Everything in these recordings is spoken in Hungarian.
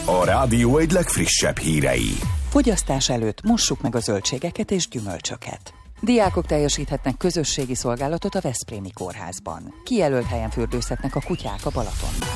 A rádió egy legfrissebb hírei. Fogyasztás előtt mossuk meg a zöldségeket és gyümölcsöket. Diákok teljesíthetnek közösségi szolgálatot a Veszprémi Kórházban. Kijelölt helyen fürdőzhetnek a kutyák a Balatonnál.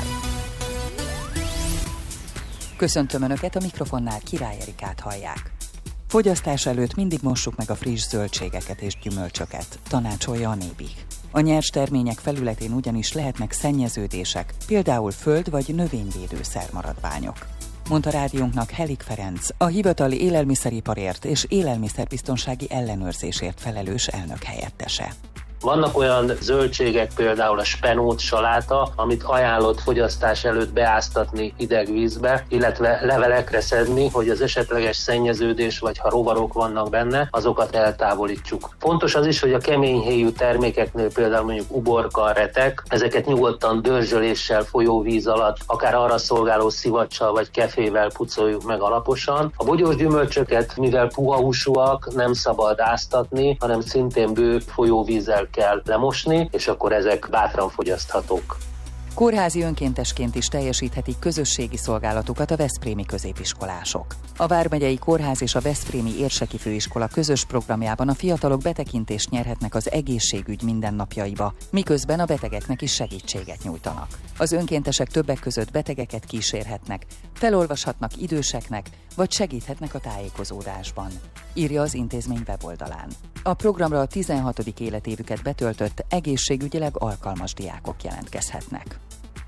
Köszöntöm Önöket, a mikrofonnál Király Erikát hallják. Fogyasztás előtt mindig mossuk meg a friss zöldségeket és gyümölcsöket, tanácsolja a Nébih. A nyers termények felületén ugyanis lehetnek szennyeződések, például föld- vagy növényvédőszer maradványok, mondta rádiónknak Helik Ferenc, a hivatali élelmiszeriparért és élelmiszerbiztonsági ellenőrzésért felelős elnök helyettese. Vannak olyan zöldségek, például a spenót, saláta, amit ajánlott fogyasztás előtt beáztatni hideg vízbe, illetve levelekre szedni, hogy az esetleges szennyeződés, vagy ha rovarok vannak benne, azokat eltávolítsuk. Fontos az is, hogy a keményhéjú termékeknél, például mondjuk uborka, retek, ezeket nyugodtan dörzsöléssel, folyóvíz alatt, akár arra szolgáló szivacsal vagy kefével pucoljuk meg alaposan. A bogyós gyümölcsöket, mivel puha húsúak, nem szabad áztatni, hanem szintén bő folyóvízzel kell lemosni, és akkor ezek bátran fogyaszthatók. Kórházi önkéntesként is teljesíthetik közösségi szolgálatukat a veszprémi középiskolások. A Vármegyei Kórház és a Veszprémi Érseki Főiskola közös programjában a fiatalok betekintést nyerhetnek az egészségügy mindennapjaiba, miközben a betegeknek is segítséget nyújtanak. Az önkéntesek többek között betegeket kísérhetnek, felolvashatnak időseknek, vagy segíthetnek a tájékozódásban, írja az intézmény weboldalán. A programra a 16. életévüket betöltött, egészségügyileg alkalmas diákok jelentkezhetnek.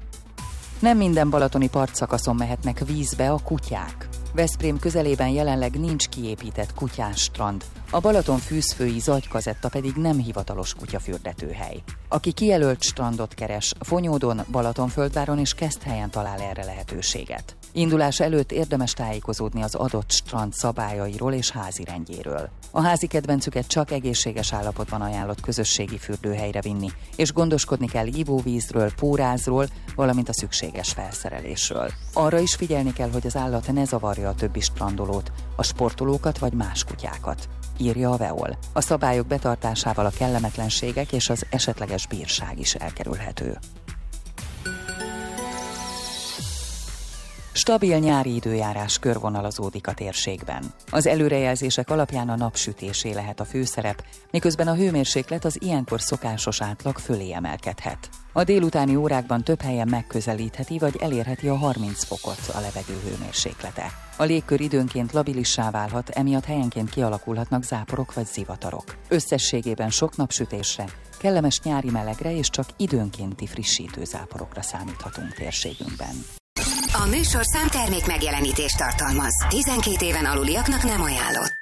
Nem minden balatoni partszakaszon mehetnek vízbe a kutyák. Veszprém közelében jelenleg nincs kiépített kutyás strand, a Balaton fűzfői Zagykazetta pedig nem hivatalos kutyafürdetőhely. Aki kijelölt strandot keres, Fonyódon, Balatonföldváron és Keszthelyen talál erre lehetőséget. Indulás előtt érdemes tájékozódni az adott strand szabályairól és házirendjéről. A házi kedvencüket csak egészséges állapotban ajánlott közösségi fürdőhelyre vinni, és gondoskodni kell ivóvízről, pórázról, valamint a szükséges felszerelésről. Arra is figyelni kell, hogy az állat ne zavarja a többi strandolót, a sportolókat vagy más kutyákat, írja a Veol. A szabályok betartásával a kellemetlenségek és az esetleges bírság is elkerülhető. Stabil nyári időjárás körvonalazódik a térségben. Az előrejelzések alapján a napsütésé lehet a főszerep, miközben a hőmérséklet az ilyenkor szokásos átlag fölé emelkedhet. A délutáni órákban több helyen megközelítheti vagy elérheti a 30 fokot a levegő hőmérséklete. A légkör időnként labilissá válhat, emiatt helyenként kialakulhatnak záporok vagy zivatarok. Összességében sok napsütésre, kellemes nyári melegre és csak időnkénti frissítő záporokra számíthatunk térségünkben. A műsorszám termék megjelenítést tartalmaz. 12 éven aluliaknak nem ajánlott.